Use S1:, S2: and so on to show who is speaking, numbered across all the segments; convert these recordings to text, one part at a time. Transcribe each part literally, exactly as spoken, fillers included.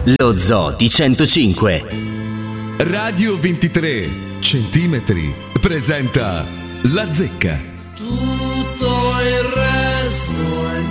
S1: Lo Zoo di centocinque.
S2: Radio ventitré centimetri presenta La Zecca.
S3: Tutto il resto è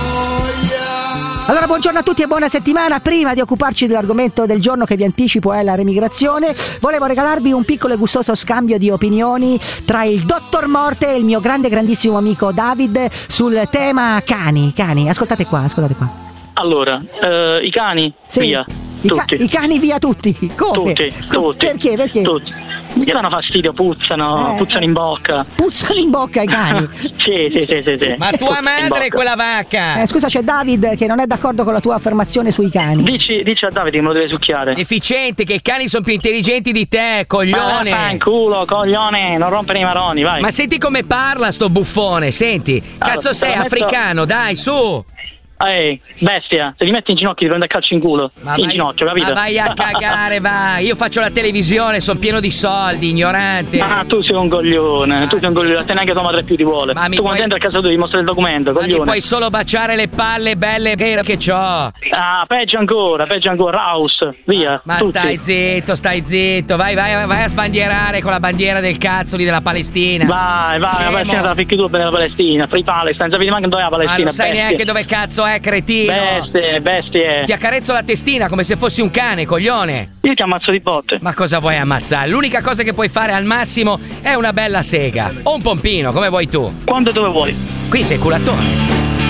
S3: noia.
S4: Allora, buongiorno a tutti e buona settimana. Prima di occuparci dell'argomento del giorno, che vi anticipo è la remigrazione, volevo regalarvi un piccolo e gustoso scambio di opinioni tra il dottor Morte e il mio grande grandissimo amico David sul tema cani. Cani, ascoltate qua, ascoltate qua.
S5: Allora, eh, i cani,
S4: Sì.
S5: via,
S4: I, ca-
S5: tutti.
S4: I cani via tutti. Come?
S5: Tutti,
S4: Co-
S5: tutti.
S4: Perché? Perché?
S5: Tutti. Mi danno fastidio, puzzano,
S4: Eh,
S5: puzzano
S4: eh.
S5: in bocca.
S4: Puzzano in bocca i cani.
S5: Sì, sì, sì, sì, sì.
S6: Ma tua
S5: In
S6: madre
S5: bocca.
S6: è quella vacca!
S4: Eh, scusa, c'è David che non è d'accordo con la tua affermazione sui cani.
S5: Dici, dici a Davide che me lo deve succhiare.
S6: Deficiente, che i cani sono più intelligenti di te,
S5: Ma
S6: coglione!
S5: in culo, coglione, non rompere i maroni, vai.
S6: Ma senti come parla sto buffone, senti!
S5: Allora,
S6: Cazzo
S5: te
S6: sei,
S5: la metto-
S6: africano, dai, su!
S5: Ehi, bestia, se ti metti in ginocchio ti prende a calcio in culo.
S6: Ma
S5: in
S6: vai,
S5: ginocchio, capito?
S6: ma vai a cagare, vai! Io faccio la televisione, sono pieno di soldi, ignorante!
S5: Ah, tu sei un coglione,
S6: Ah,
S5: tu sei un
S6: sì.
S5: coglione, a te neanche tua madre più ti vuole.
S6: Ma mi
S5: tu
S6: puoi-
S5: quando entri a casa tua ti mostri il documento,
S6: Ma mi
S5: coglione.
S6: puoi solo baciare le palle belle che che c'ho!
S5: Ah, peggio ancora, peggio ancora, Raus, via.
S6: Ma
S5: tutti.
S6: stai zitto, stai zitto, vai, vai, vai a sbandierare con la bandiera del cazzo lì della Palestina!
S5: Vai, vai, la
S6: Scemo.
S5: Palestina te la ficchi tu bene la Palestina, Free Palestine, sapete neanche dove è la
S6: Ma
S5: Palestina,
S6: non sai
S5: bestie.
S6: neanche dove cazzo è, cretino!
S5: Bestie, bestie.
S6: Ti accarezzo la testina come se fossi un cane, coglione!
S5: Io ti ammazzo di botte.
S6: Ma cosa vuoi ammazzare? L'unica cosa che puoi fare al massimo è una bella sega. O un pompino, come vuoi tu.
S5: Quando e dove vuoi.
S6: Qui sei culatone.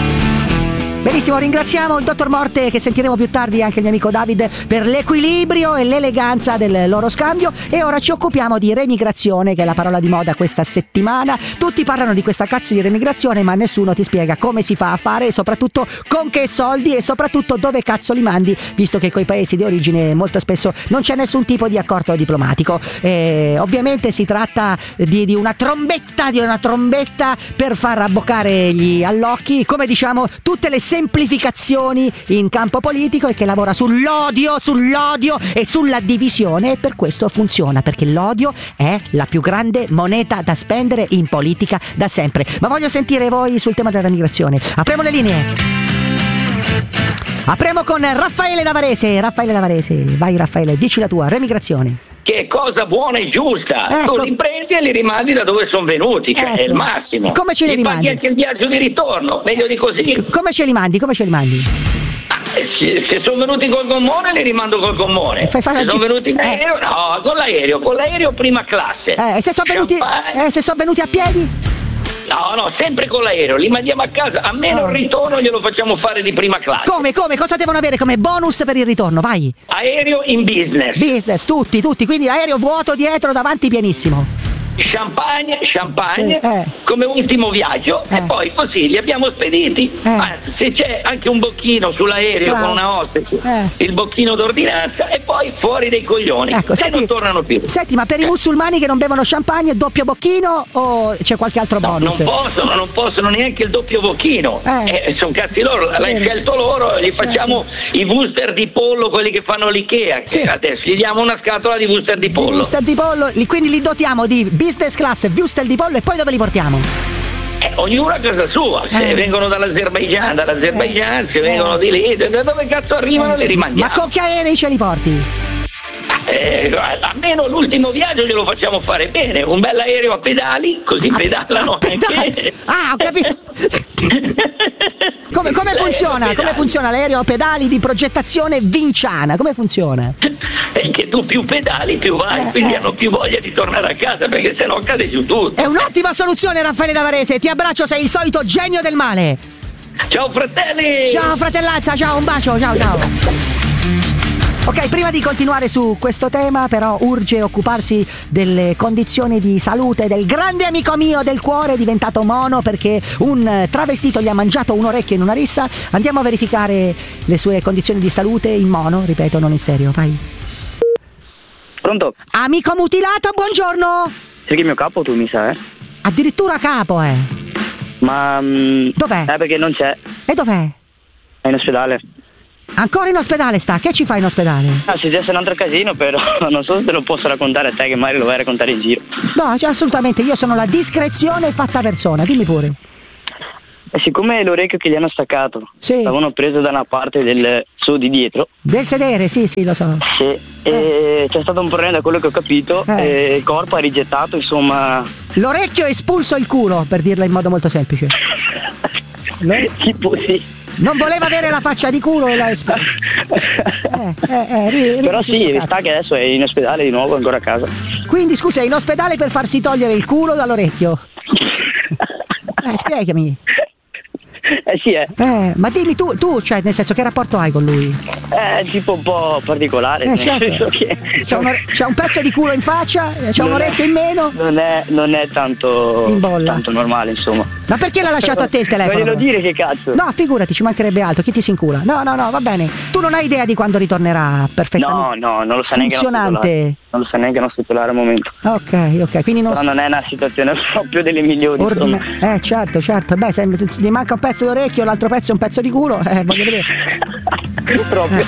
S4: Benissimo, ringraziamo il dottor Morte, che sentiremo più tardi, anche il mio amico Davide, per l'equilibrio e l'eleganza del loro scambio. E ora ci occupiamo di remigrazione, che è la parola di moda questa settimana. Tutti parlano di questa cazzo di remigrazione, ma nessuno ti spiega come si fa a fare, e soprattutto con che soldi, e soprattutto dove cazzo li mandi, visto che coi paesi di origine molto spesso non c'è nessun tipo di accordo diplomatico. E ovviamente si tratta di, di una trombetta, di una trombetta per far abboccare gli allocchi, come diciamo tutte le semplificazioni in campo politico, e che lavora sull'odio, sull'odio e sulla divisione, e per questo funziona, perché l'odio è la più grande moneta da spendere in politica da sempre. Ma voglio sentire voi sul tema della migrazione. Apriamo le linee. Apriamo con Raffaele da Varese. Raffaele da Varese, vai Raffaele, dici la tua, remigrazione.
S7: Che cosa buona e giusta.
S4: Ecco.
S7: Tu li prendi e li rimandi da dove sono venuti, cioè
S4: Ecco.
S7: è il massimo.
S4: Come ce li
S7: Li paghi
S4: rimandi?
S7: anche il viaggio di ritorno, meglio di così.
S4: Come ce li mandi? Come ce li mandi?
S7: Ah, eh, se, se sono venuti col gommone li rimando col gommone.
S4: E fai fare
S7: se
S4: la
S7: sono
S4: gi-
S7: venuti in
S4: eh.
S7: aereo, no, con l'aereo, con l'aereo prima classe.
S4: Eh, e se sono venuti,
S7: Champagne.
S4: eh, se son venuti a piedi?
S7: No, no, sempre con l'aereo, li mandiamo a casa, almeno
S4: Oh.
S7: il ritorno glielo facciamo fare di prima classe.
S4: Come, come? Cosa devono avere come bonus per il ritorno? Vai.
S7: Aereo in business.
S4: Business, tutti, tutti. Quindi aereo vuoto dietro, davanti pienissimo.
S7: Champagne, champagne,
S4: Sì, eh.
S7: come ultimo viaggio,
S4: Eh.
S7: e poi così li abbiamo spediti.
S4: Eh.
S7: Anzi, se c'è anche un bocchino sull'aereo
S4: Bravo.
S7: con una hostess,
S4: Eh.
S7: il bocchino d'ordinanza, e poi fuori dei coglioni.
S4: Ecco,
S7: e
S4: senti,
S7: non tornano più.
S4: Senti, ma per i
S7: Eh.
S4: musulmani che non bevono champagne, doppio bocchino o c'è qualche altro
S7: No,
S4: bonus?
S7: non possono, non possono neanche il doppio bocchino.
S4: Eh.
S7: Eh, sono cazzi loro, l'hai
S4: Vero.
S7: scelto loro, gli facciamo i booster di pollo, quelli che fanno l'Ikea.
S4: Sì.
S7: Che adesso gli diamo una scatola di booster di
S4: Di
S7: pollo.
S4: wuster di pollo, li- quindi li dotiamo di business class, wuster di pollo, e poi dove li portiamo?
S7: Eh, ognuno a casa sua, se
S4: Eh.
S7: vengono dall'Azerbaigian, dall'Azerbaigian, se vengono di lì, da dove cazzo arrivano li rimandiamo.
S4: Ma con che aerei ce li porti?
S7: Eh, almeno l'ultimo viaggio glielo facciamo fare bene, un bel aereo a pedali, così
S4: A-
S7: pedalano
S4: a pedali.
S7: anche.
S4: Ah, ho capito. Come, come
S7: L'aereo
S4: funziona?
S7: a
S4: Come
S7: pedali.
S4: funziona l'aereo a pedali di progettazione vinciana? Come funziona?
S7: E che tu più pedali più vai,
S4: Eh,
S7: quindi
S4: eh.
S7: hanno più voglia di tornare a casa, perché sennò cade giù tutto.
S4: È un'ottima soluzione, Raffaele da Varese. Ti abbraccio, sei il solito genio del male.
S7: Ciao fratelli!
S4: Ciao fratellanza, ciao, un bacio, ciao ciao. Ok, prima di continuare su questo tema, però urge occuparsi delle condizioni di salute del grande amico mio del cuore, diventato mono perché un travestito gli ha mangiato un orecchio in una rissa. Andiamo a verificare le sue condizioni di salute in mono, ripeto, non in serio, vai.
S8: Pronto?
S4: Amico mutilato, buongiorno.
S8: Sei il mio capo, tu mi sa, eh?
S4: Addirittura capo, eh.
S8: Ma... mm,
S4: Dov'è?
S8: Eh, perché non c'è.
S4: E dov'è?
S8: È in ospedale.
S4: Ancora in ospedale sta? Che ci fa in ospedale?
S8: Ah, successe un altro casino, però non so se te lo posso raccontare a te, che magari lo vai a raccontare in giro.
S4: No, cioè, assolutamente, io sono la discrezione fatta persona, dimmi pure.
S8: E siccome l'orecchio che gli hanno staccato
S4: Sì.
S8: l'avevano preso da una parte del suo di dietro,
S4: Del sedere, sì, sì, lo so.
S8: sì, e c'è stato un problema da quello che ho capito,
S4: Eh.
S8: e il corpo ha rigettato, insomma.
S4: L'orecchio ha espulso il culo, per dirla in modo molto semplice. Lo-
S8: Tipo sì.
S4: Non voleva avere la faccia di culo e l'ha espulso. Eh, eh, eh, ri- ri-
S8: Però
S4: su
S8: sì,
S4: sto cazzo.
S8: sta che adesso è in ospedale di nuovo, ancora a casa.
S4: Quindi scusa, è in ospedale per farsi togliere il culo dall'orecchio? Eh, spiegami.
S8: Eh sì, eh.
S4: Eh, ma dimmi tu, tu, cioè, nel senso, che rapporto hai con lui?
S8: È tipo un po' particolare,
S4: Eh,
S8: nel
S4: certo.
S8: senso che
S4: C'è, un, c'è un pezzo di culo in faccia, c'è un
S8: Non è-
S4: orecchio in meno.
S8: non è, non è tanto,
S4: In bolla.
S8: tanto normale, insomma.
S4: Ma perché l'ha lasciato a te il telefono?
S8: Voglio dire che cazzo.
S4: No, figurati, ci mancherebbe altro, chi ti si incula? No, no, no, va bene. Tu non hai idea di quando ritornerà
S8: No,
S4: perfettamente
S8: no, non lo sa neanche il nostro
S4: funzionante.
S8: titolare. Non lo sa neanche il nostro titolare al momento.
S4: Ok, ok, quindi non
S8: Però
S4: si...
S8: non è una situazione proprio delle migliori,
S4: Ordina-
S8: insomma.
S4: Eh, certo, certo. Beh, se gli manca un pezzo d'orecchio, l'altro pezzo è un pezzo di culo, eh, voglio vedere.
S8: Proprio.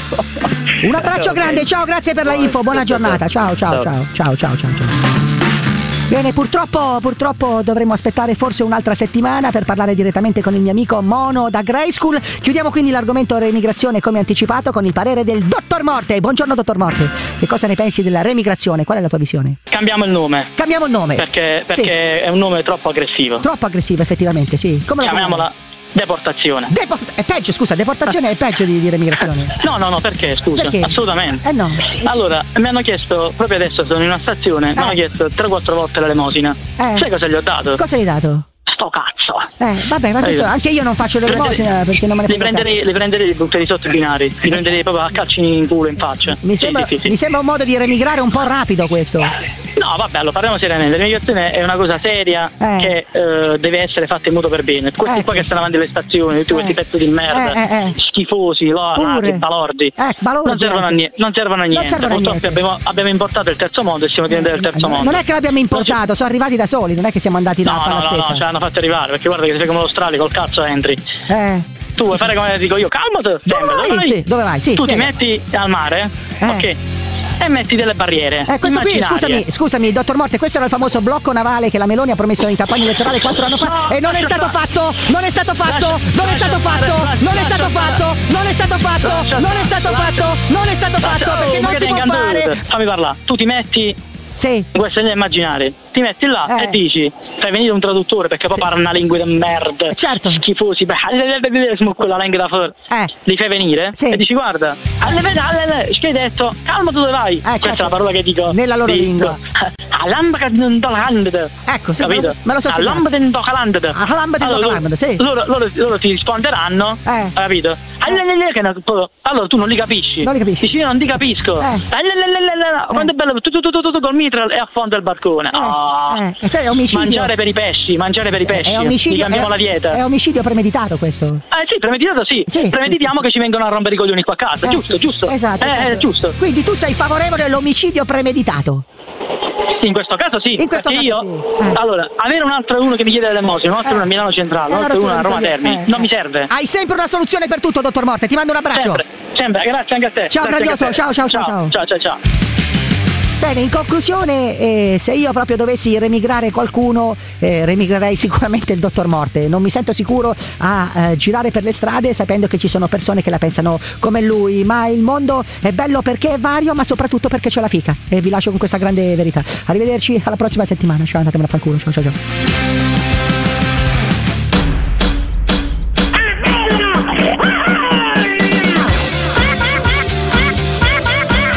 S4: Un abbraccio
S8: Ok.
S4: grande, ciao, grazie per la info, buona giornata. Ciao, ciao, ciao, ciao, ciao, ciao, ciao. Bene, purtroppo, purtroppo dovremo aspettare forse un'altra settimana per parlare direttamente con il mio amico Mono da Grayschool. Chiudiamo quindi l'argomento remigrazione come anticipato con il parere del dottor Morte. Buongiorno dottor Morte, che cosa ne pensi della remigrazione? Qual è la tua visione?
S5: Cambiamo il nome.
S4: Cambiamo il nome.
S5: Perché, perché
S4: Sì.
S5: è un nome troppo aggressivo.
S4: Troppo aggressivo effettivamente, sì. Come lo
S5: Chiamiamola deportazione.
S4: Deport- è peggio, scusa, deportazione è peggio di, di remigrazione.
S5: No, no, no, perché? Scusa,
S4: Perché?
S5: assolutamente.
S4: Eh no.
S5: Allora, mi hanno chiesto, proprio adesso sono in una stazione, mi hanno chiesto tre quattro volte l'elemosina.
S4: Eh.
S5: Sai cosa gli ho dato?
S4: Cosa gli hai dato?
S5: Sto cazzo.
S4: Eh, vabbè, ma adesso anche io non faccio l'elemosina perché non me ne
S5: li
S4: frega un
S5: prenderei, li prenderei e li butterei sotto i binari. Li prenderei proprio a calci in culo in faccia.
S4: Mi
S5: Sì,
S4: sembra,
S5: sì, sì, sì.
S4: mi sembra un modo di remigrare un po' rapido questo.
S5: No, vabbè, allora parliamo seriamente. L'immigrazione è una cosa seria
S4: Eh.
S5: che eh, deve essere fatta in modo per bene. Questi
S4: Ecco.
S5: qua che stanno avanti alle stazioni, tutti questi
S4: Eh.
S5: pezzi di merda,
S4: Eh, eh, eh.
S5: schifosi, lo-
S4: Pure.
S5: ladri, balordi,
S4: Eh, balordi,
S5: non servono a
S4: anche.
S5: niente. Non servono a niente.
S4: servono a
S5: Purtroppo
S4: niente.
S5: Abbiamo, abbiamo importato il terzo mondo e siamo diventati il terzo
S4: No,
S5: mondo.
S4: non è che l'abbiamo importato, sono arrivati da soli, non è che siamo andati da
S5: No,
S4: a fare
S5: no,
S4: la
S5: no,
S4: spesa.
S5: no, ce l'hanno fatto arrivare, perché guarda che se fai come l'Australia col cazzo entri.
S4: Eh.
S5: Tu vuoi fare come dico io, calmati,
S4: Dove
S5: sempre,
S4: vai? Sì, dove vai? Sì,
S5: tu ti
S4: spiega.
S5: metti al mare,
S4: Eh.
S5: ok, e metti delle barriere.
S4: Eh, questo qui,
S5: immaginarie.
S4: scusami, scusami, dottor Morte, questo era il famoso blocco navale che la Meloni ha promesso in campagna elettorale quattro anni fa
S5: No,
S4: e non è
S5: lascia
S4: stato
S5: stare.
S4: fatto, non è stato fatto,
S5: Lascia-
S4: non è
S5: lascia
S4: stato
S5: stare,
S4: fatto,
S5: lascia-
S4: non è stato
S5: lascia
S4: fatto,
S5: stare.
S4: non è stato fatto,
S5: Lascia
S4: non è
S5: stare,
S4: stato
S5: lascia-
S4: fatto, non è stato fatto
S5: Lascia-
S4: perché
S5: oh,
S4: non
S5: ma
S4: si
S5: che
S4: può
S5: te ingannute?
S4: fare.
S5: Fammi parlare, tu ti metti
S4: Sì.
S5: in questa linea immaginare, ti metti là
S4: Eh.
S5: e dici, fai venire un traduttore perché poi
S4: Sì.
S5: parla una lingua di merda,
S4: Eh, certo.
S5: schifosi, beh, quella lingua da fuori,
S4: Eh.
S5: li fai venire
S4: Sì.
S5: e dici guarda, alle vede, alle vede, che hai detto, calma tu dove vai, questa
S4: certo.
S5: è la parola che dico
S4: Nella loro
S5: dico.
S4: lingua.
S5: All'ambra non toccandete.
S4: Ecco, sì, me lo
S5: capito?
S4: so- me lo so sembrato.
S5: All'ambra non toccandete.
S4: All'ambra non toccandete, sì.
S5: Loro, loro, loro ti risponderanno,
S4: Eh.
S5: capito? Allelele, che ne- Allora tu non li capisci.
S4: Non li capisci.
S5: Dici io non ti capisco.
S4: Eh.
S5: Allelele, Quanto è bello, tu tu tu tu tu col mitral e affonda il barcone. Ah.
S4: Eh, e quello è omicidio.
S5: Mangiare per i pesci, mangiare per i pesci.
S4: È
S5: Gli
S4: omicidio,
S5: cambiamo
S4: è,
S5: la dieta.
S4: è omicidio premeditato questo.
S5: Eh sì, premeditato sì.
S4: Sì.
S5: Premeditiamo che ci vengono a rompere i coglioni qua a casa.
S4: Eh,
S5: Giusto, giusto.
S4: Esatto,
S5: Eh,
S4: esatto.
S5: eh, giusto.
S4: Quindi tu sei favorevole all'omicidio premeditato.
S5: In questo caso sì,
S4: In questo
S5: perché
S4: caso
S5: io
S4: sì. Eh.
S5: allora avere un altro uno che mi chiede l'elemosina, un altro
S4: Eh.
S5: uno a Milano Centrale,
S4: Eh,
S5: un altro
S4: allora
S5: uno a
S4: tu
S5: Roma
S4: non
S5: Termini,
S4: eh.
S5: non mi serve.
S4: Hai sempre una soluzione per tutto, dottor Morte. Ti mando un abbraccio.
S5: Sempre, sempre, grazie anche a te.
S4: Ciao,
S5: Grazie
S4: grandioso.
S5: anche a te.
S4: Ciao, ciao, ciao,
S5: ciao, ciao, ciao.
S4: Bene, in conclusione, eh, se io proprio dovessi remigrare qualcuno, eh, remigrerei sicuramente il dottor Morte. Non mi sento sicuro a eh, girare per le strade sapendo che ci sono persone che la pensano come lui, ma il mondo è bello perché è vario, ma soprattutto perché c'è la fica. E vi lascio con questa grande verità. Arrivederci alla prossima settimana. Ciao, andatemi a fanculo. Ciao, ciao, ciao.